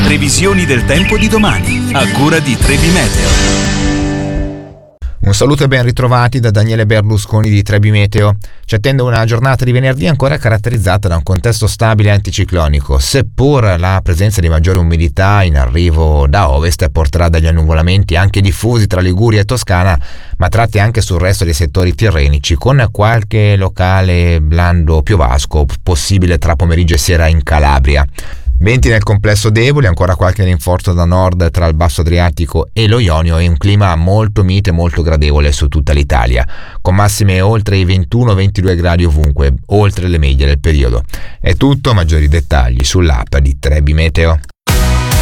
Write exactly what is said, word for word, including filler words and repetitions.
previsioni del tempo di domani, a cura di Trebi Meteo. Un saluto e ben ritrovati da Daniele Berlusconi di Trebi Meteo. Ci attende una giornata di venerdì ancora caratterizzata da un contesto stabile anticiclonico, seppur la presenza di maggiore umidità in arrivo da ovest porterà degli annuvolamenti anche diffusi tra Liguria e Toscana, ma tratti anche sul resto dei settori tirrenici, con qualche locale blando piovasco possibile tra pomeriggio e sera in Calabria. Venti nel complesso deboli, ancora qualche rinforzo da nord tra il basso Adriatico e lo Ionio e un clima molto mite e molto gradevole su tutta l'Italia, con massime oltre i ventuno ventidue gradi ovunque, oltre le medie del periodo. È tutto, maggiori dettagli sull'app di Trebi Meteo.